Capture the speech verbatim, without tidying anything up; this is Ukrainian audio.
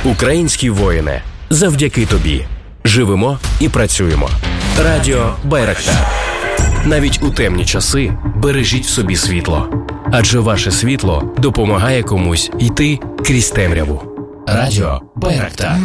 Українські воїни, завдяки тобі. Живемо і працюємо. Радіо Байрактар. Навіть у темні часи бережіть в собі світло. Адже ваше світло допомагає комусь йти крізь темряву. Радіо Байрактар.